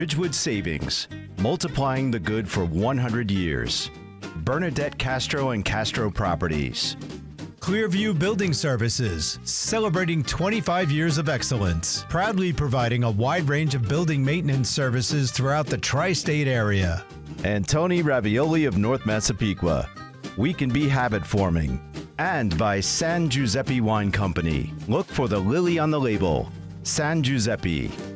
Ridgewood Savings, multiplying the good for 100 years. Bernadette Castro and Castro Properties. Clearview Building Services, celebrating 25 years of excellence, proudly providing a wide range of building maintenance services throughout the tri-state area. And Tony Ravioli of North Massapequa. We can be habit forming. And by San Giuseppe Wine Company. Look for the lily on the label. San Giuseppe.